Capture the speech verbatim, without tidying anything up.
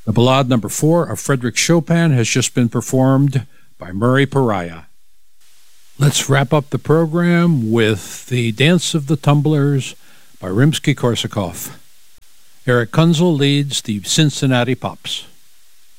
The Ballade number four of Frédéric Chopin has just been performed by Murray Pariah. Let's wrap up the program with The Dance of the Tumblers by Rimsky-Korsakov. Eric Kunzel leads the Cincinnati Pops.